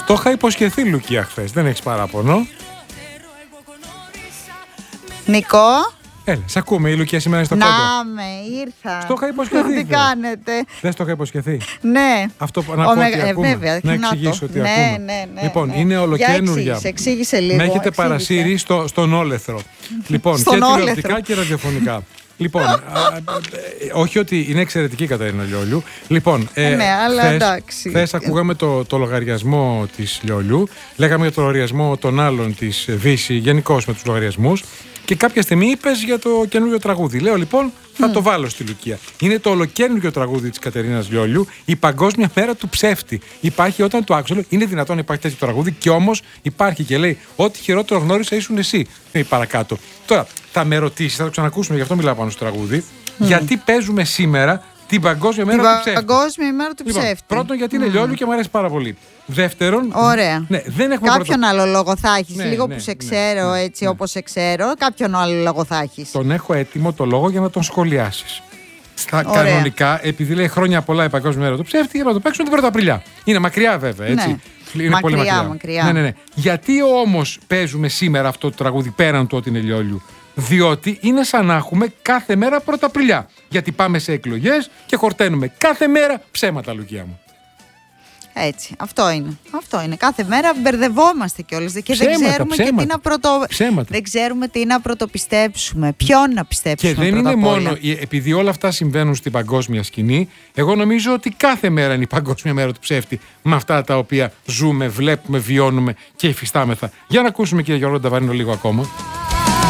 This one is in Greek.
Το είχα υποσχεθεί, Λουκία, χθες. Δεν έχεις παράπονο? Νικό. Έλα, σ' ακούμε, η Λουκία σήμερα είναι στο κόντρο. Να με, ήρθα. Στο είχα υποσχεθεί. Τι κάνετε? Δεν στο είχα υποσχεθεί. Ναι. Αυτό να πω ότι ακούμε. Βέβαια, να εξηγήσω ότι ακούμε. Ναι. Λοιπόν, είναι ολοκαίνουργια. Εξήγησε λίγο. Με έχετε παρασύρει στον όλεθρο. Λοιπόν, και τηλεοπτικά και ραδιοφωνικά. Λοιπόν, όχι ότι είναι εξαιρετική η Κατερίνα Λιόλιου. Λοιπόν, ναι, αλλά εντάξει. Χθες ακούγαμε το λογαριασμό της Λιόλιου. Λέγαμε για το λογαριασμό των άλλων της Βύση, γενικώς με τους λογαριασμούς. Και κάποια στιγμή είπες για το καινούριο τραγούδι. Λέω λοιπόν, θα το βάλω στη Λουκία. Είναι το ολοκαίνουργιο τραγούδι της Κατερίνας Λιόλιου, η Παγκόσμια Μέρα του Ψεύτη. Υπάρχει όταν το άκουσα, είναι δυνατόν να υπάρχει τέτοιο τραγούδι, και όμως υπάρχει και λέει: ό,τι χειρότερο γνώρισα ήσουν εσύ. Παρακάτω. Τώρα, θα με ρωτήσεις, θα το ξανακούσουμε, γι' αυτό μιλάω πάνω στο τραγούδι, γιατί παίζουμε σήμερα την Παγκόσμια Μέρα του Ψεύτη. Παγκόσμια Μέρα του Ψεύτη. Λοιπόν, πρώτον, γιατί είναι Λιόλιου και μου αρέσει πάρα πολύ. Δεύτερον, ωραία. Ναι, δεν έχουμε κάποιον άλλο λόγο θα έχεις. Ναι, λίγο ναι, που σε ξέρω, έτσι όπως σε ξέρω, κάποιον άλλο λόγο θα έχεις. Τον έχω έτοιμο το λόγο για να τον σχολιάσεις. Κανονικά, επειδή λέει χρόνια πολλά η Παγκόσμια Μέρα του Ψεύτη, για να το παίξουμε την 1η Απριλιά. Είναι μακριά, βέβαια, έτσι. Ναι. Είναι πολύ μακριά. Ναι. Γιατί όμως παίζουμε σήμερα αυτό το τραγούδι πέραν του ότι είναι Λιόλιου? Διότι είναι σαν να έχουμε κάθε μέρα 1η Απριλιά. Γιατί πάμε σε εκλογές και χορταίνουμε κάθε μέρα ψέματα, Λουκία μου. Έτσι, αυτό είναι. Κάθε μέρα μπερδευόμαστε κιόλας και δεν ξέρουμε τι να πρωτοπιστέψουμε, ποιον να πιστέψουμε. Και δεν είναι μόνο, επειδή όλα αυτά συμβαίνουν στην παγκόσμια σκηνή, εγώ νομίζω ότι κάθε μέρα είναι η Παγκόσμια Μέρα του Ψεύτη, με αυτά τα οποία ζούμε, βλέπουμε, βιώνουμε και υφιστάμεθα. Για να ακούσουμε, κύριε Γιώργο Νταβαρίνο, λίγο ακόμα.